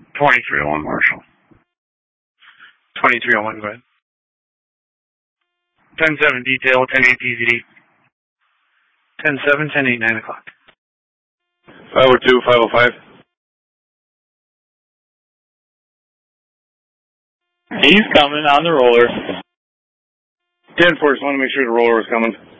2301 Marshall. 2301, go ahead. 10-7 detail, 10-8 PVD. 10-7, 10-8, 9 o'clock. 502, 505. He's coming on the roller. 10-4, just want to make sure the roller was coming.